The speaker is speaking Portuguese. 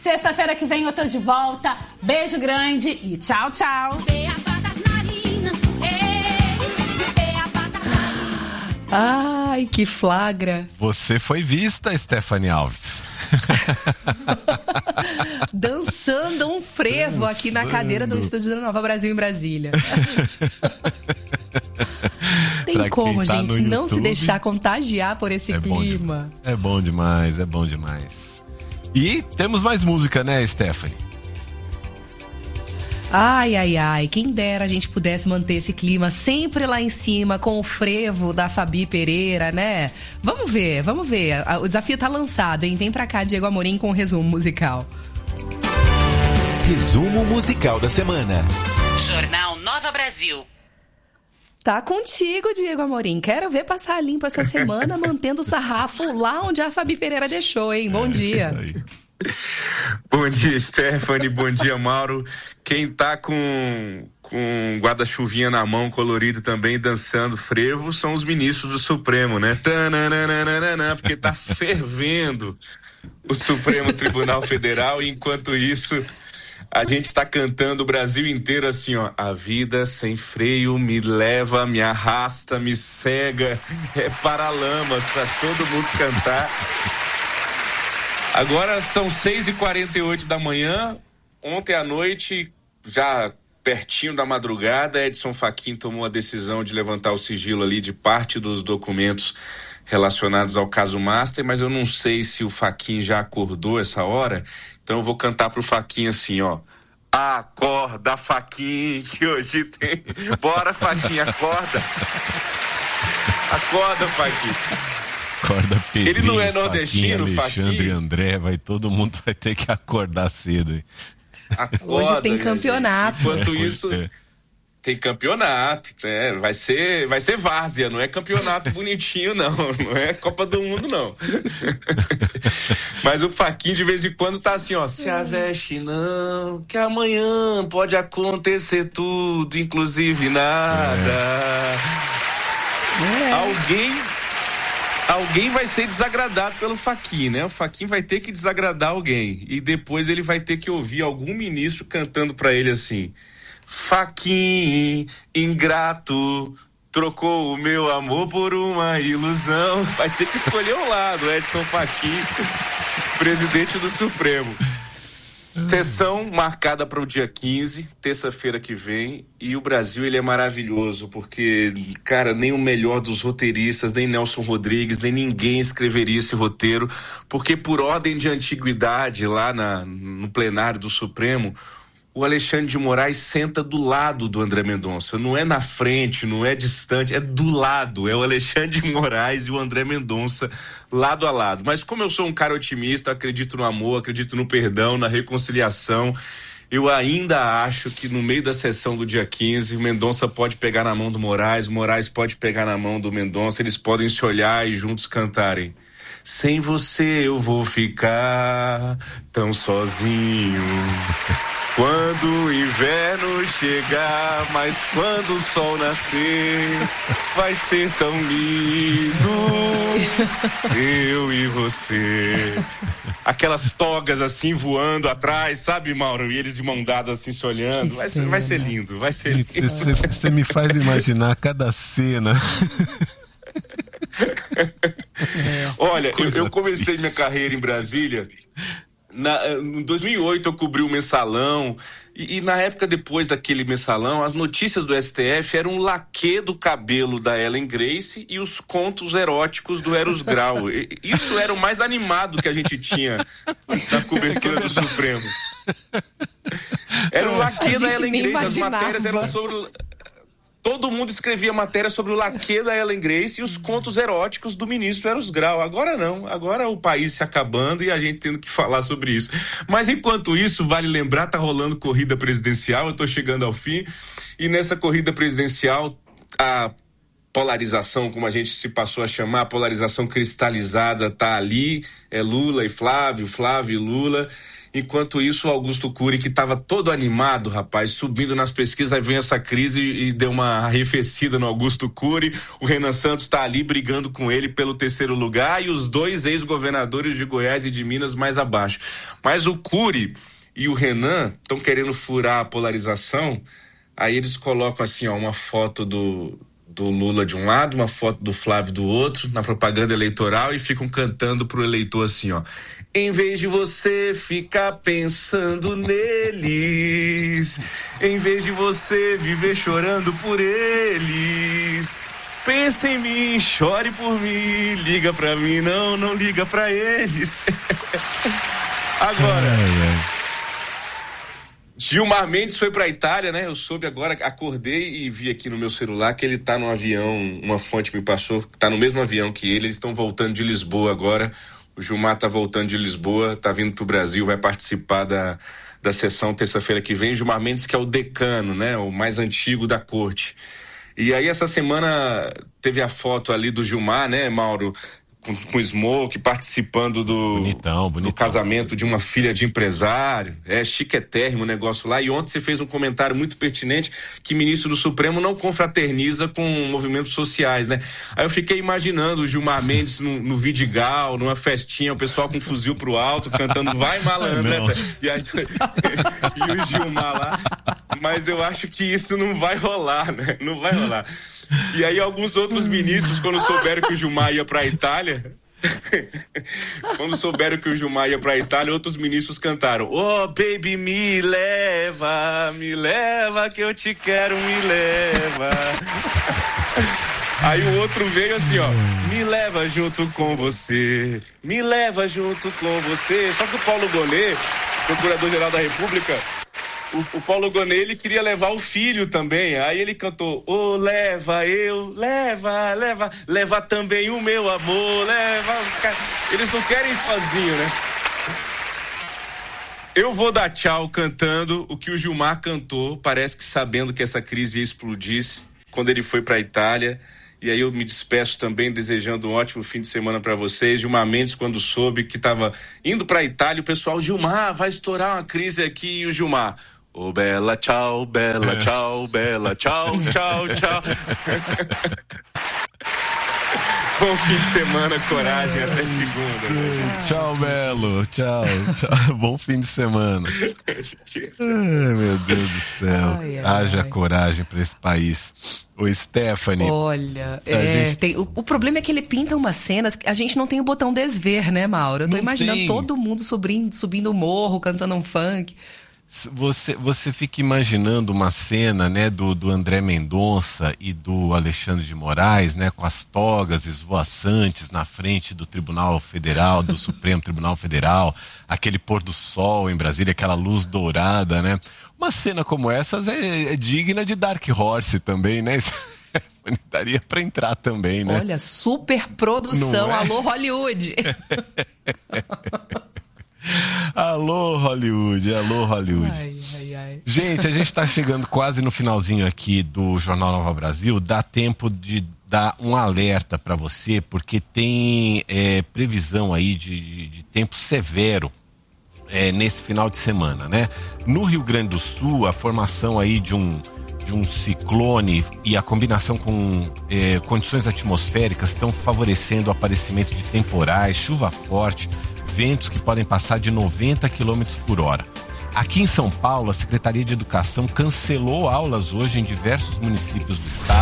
Sexta-feira que vem eu tô de volta. Beijo grande e tchau, tchau. Ai, que flagra. Você foi vista, Stephanie Alves. Dançando um frevo aqui na cadeira do estúdio da Nova Brasil em Brasília. Tem Pra como, quem tá gente, no não se YouTube, deixar contagiar por esse clima. É bom demais, é bom demais. E temos mais música, né, Stephanie? Ai, ai, ai, quem dera a gente pudesse manter esse clima sempre lá em cima, com o frevo da Fabi Pereira, né? Vamos ver. O desafio tá lançado, hein? Vem pra cá, Diego Amorim, com o resumo musical. Resumo musical da semana. Jornal Nova Brasil. Tá contigo, Diego Amorim. Quero ver passar limpo essa semana, mantendo o sarrafo lá onde a Fabi Pereira deixou, hein? Bom dia. Bom dia, Stephanie. Bom dia, Mauro. Quem tá com guarda-chuvinha na mão, colorido também, dançando frevo, são os ministros do Supremo, né? Porque tá fervendo o Supremo Tribunal Federal, e enquanto isso a gente tá cantando o Brasil inteiro assim, ó: a vida sem freio me leva, me arrasta, me cega, é Paralamas, pra todo mundo cantar. Agora são 6h48 da manhã. Ontem à noite, já pertinho da madrugada, Edson Fachin tomou a decisão de levantar o sigilo ali de parte dos documentos relacionados ao caso Master, mas eu não sei se o Fachin já acordou essa hora, então eu vou cantar pro Fachin assim, ó: acorda, Fachin, que hoje tem. Bora, Fachin, acorda. Acorda, Fachin. Acorda, Pedrinho, ele não é nordestino, Alexandre, André, todo mundo vai ter que acordar cedo, hein? Acorda, hoje tem campeonato. Gente. Enquanto isso, tem campeonato, né? Vai ser várzea, não é campeonato bonitinho, não é Copa do Mundo, não. Mas o Fachin de vez em quando tá assim, ó: se aveste não, que amanhã pode acontecer tudo, inclusive nada. Alguém vai ser desagradado pelo Fachin, né? O Fachin vai ter que desagradar alguém. E depois ele vai ter que ouvir algum ministro cantando pra ele assim: Fachin, ingrato, trocou o meu amor por uma ilusão. Vai ter que escolher um lado, Edson Fachin, presidente do Supremo. Sessão marcada para o dia 15, terça-feira que vem, e o Brasil, ele é maravilhoso, porque, cara, nem o melhor dos roteiristas, nem Nelson Rodrigues, nem ninguém escreveria esse roteiro, porque por ordem de antiguidade, lá no plenário do Supremo, o Alexandre de Moraes senta do lado do André Mendonça, não é na frente, não é distante, é do lado, é o Alexandre de Moraes e o André Mendonça lado a lado. Mas como eu sou um cara otimista, acredito no amor, acredito no perdão, na reconciliação, eu ainda acho que no meio da sessão do dia 15, o Mendonça pode pegar na mão do Moraes, o Moraes pode pegar na mão do Mendonça, eles podem se olhar e juntos cantarem: sem você eu vou ficar tão sozinho. Quando o inverno chegar, mas quando o sol nascer, vai ser tão lindo, eu e você. Aquelas togas assim voando atrás, sabe, Mauro? E eles de mão dada assim se olhando. Vai ser lindo, vai ser lindo. Você me faz imaginar cada cena. Olha, eu comecei minha carreira em Brasília. Em 2008 eu cobri o Mensalão e na época depois daquele Mensalão, as notícias do STF eram um laquê do cabelo da Ellen Grace e os contos eróticos do Eros Grau. Isso era o mais animado que a gente tinha na cobertura do Supremo. Era o laquê da Ellen Grace, as matérias eram sobre... Todo mundo escrevia matéria sobre o laquê da Ellen Grace e os contos eróticos do ministro Eros Grau. Agora não, agora o país se acabando e a gente tendo que falar sobre isso. Mas enquanto isso, vale lembrar, tá rolando corrida presidencial, eu tô chegando ao fim, e nessa corrida presidencial, a polarização, como a gente se passou a chamar, a polarização cristalizada tá ali, é Lula e Flávio, Flávio e Lula. Enquanto isso, o Augusto Cury, que estava todo animado, rapaz, subindo nas pesquisas, aí vem essa crise e deu uma arrefecida no Augusto Cury. O Renan Santos está ali brigando com ele pelo 3º lugar e os 2 ex-governadores de Goiás e de Minas mais abaixo. Mas o Cury e o Renan estão querendo furar a polarização, aí eles colocam assim, ó, uma foto do Lula de um lado, uma foto do Flávio do outro, na propaganda eleitoral, e ficam cantando pro eleitor assim, ó: em vez de você ficar pensando neles, em vez de você viver chorando por eles, pensa em mim, chore por mim, liga pra mim, não liga pra eles. Agora, Gilmar Mendes foi pra Itália, né? Eu soube agora, acordei e vi aqui no meu celular que ele tá no avião, uma fonte me passou, tá no mesmo avião que ele, eles estão voltando de Lisboa agora. O Gilmar tá voltando de Lisboa, tá vindo pro Brasil, vai participar da sessão terça-feira que vem. Gilmar Mendes, que é o decano, né? O mais antigo da corte. E aí essa semana teve a foto ali do Gilmar, né, Mauro? Com Smoke, participando do casamento de uma filha de empresário. É chiquetérrimo o negócio lá. E ontem você fez um comentário muito pertinente que ministro do Supremo não confraterniza com movimentos sociais, né? Aí eu fiquei imaginando o Gilmar Mendes no Vidigal, numa festinha, o pessoal com um fuzil pro alto, cantando Vai Malandra. E aí, e o Gilmar lá. Mas eu acho que isso não vai rolar, né? Não vai rolar. E aí alguns outros ministros, quando souberam que o Gilmar ia pra Itália, outros ministros cantaram: oh, baby, me leva, que eu te quero, me leva. Aí o outro veio assim, ó: me leva junto com você, me leva junto com você. Só que o Paulo Gonet, procurador-geral da República, o Paulo Gonet, ele queria levar o filho também. Aí ele cantou: oh, leva também o meu amor, leva os caras. Eles não querem ir sozinho, né? Eu vou dar tchau cantando o que o Gilmar cantou, parece que sabendo que essa crise ia explodir quando ele foi pra Itália. E aí eu me despeço também, desejando um ótimo fim de semana para vocês. Gilmar Mendes, quando soube que estava indo pra Itália, o pessoal: Gilmar, vai estourar uma crise aqui. E o Gilmar: oh, bela, tchau, bela, tchau, bela, tchau, tchau, tchau. Bom fim de semana, coragem, até segunda. Tchau, Belo, tchau. Bom fim de semana. Ai, meu Deus do céu. Haja coragem pra esse país. Ô, Stephanie. Olha, o problema é que ele pinta umas cenas que a gente não tem o botão desver, né, Mauro? Eu tô imaginando todo mundo subindo o morro, cantando um funk. Você fica imaginando uma cena, né, do André Mendonça e do Alexandre de Moraes, né, com as togas esvoaçantes na frente do Tribunal Federal, do Supremo Tribunal Federal, aquele pôr do sol em Brasília, aquela luz dourada, né? Uma cena como essas é digna de Dark Horse também, né? Daria pra entrar também, né? Olha, super produção, alô Hollywood. Alô Hollywood, alô Hollywood. Ai. Gente, a gente tá chegando quase no finalzinho aqui do Jornal Nova Brasil. Dá tempo de dar um alerta para você, porque tem previsão aí de tempo severo nesse final de semana, né? No Rio Grande do Sul, a formação aí de um ciclone e a combinação com condições atmosféricas estão favorecendo o aparecimento de temporais, chuva forte, ventos que podem passar de 90 km por hora. Aqui em São Paulo, a Secretaria de Educação cancelou aulas hoje em diversos municípios do estado.